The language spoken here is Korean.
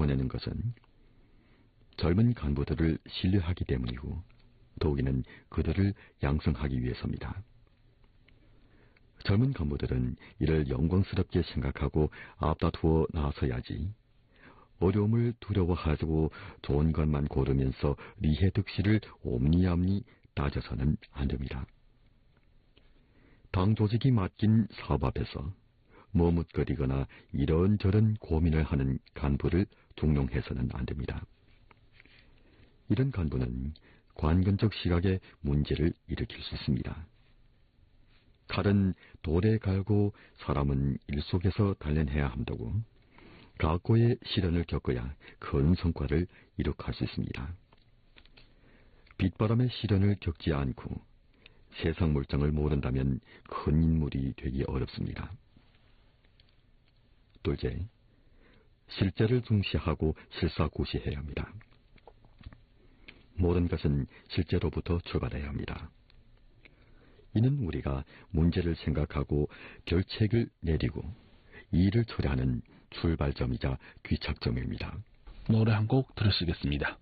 보내는 것은 젊은 간부들을 신뢰하기 때문이고 더욱이는 그들을 양성하기 위해서입니다. 젊은 간부들은 이를 영광스럽게 생각하고 앞다투어 나서야지 어려움을 두려워하고 좋은 것만 고르면서 리해득실을 옴니암니 따져서는 안 됩니다. 당 조직이 맡긴 사업 앞에서 머뭇거리거나 이런저런 고민을 하는 간부를 중용해서는 안 됩니다. 이런 간부는 관건적 시각에 문제를 일으킬 수 있습니다. 칼은 돌에 갈고 사람은 일 속에서 단련해야 한다고 각고의 시련을 겪어야 큰 성과를 이룩할 수 있습니다. 빗바람의 시련을 겪지 않고 세상 물정을 모른다면 큰 인물이 되기 어렵습니다. 둘째, 실제를 중시하고 실사구시해야 합니다. 모든 것은 실제로부터 출발해야 합니다. 이는 우리가 문제를 생각하고 결책을 내리고 일을 처리하는 출발점이자 귀착점입니다. 노래 한 곡 들으시겠습니다.